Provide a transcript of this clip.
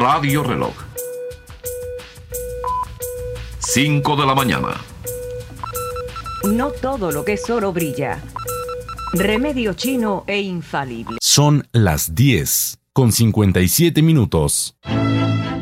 Radio Reloj. 5 de la mañana. No todo lo que es oro brilla. Remedio chino e infalible. Son las 10:57.